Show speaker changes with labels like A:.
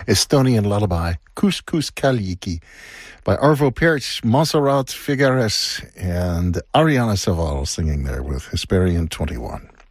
A: Estonian lullaby, Couscous Kaliki, by Arvo Pärt, Montserrat Figueres, and Ariana Saval singing there with Hesperian 21.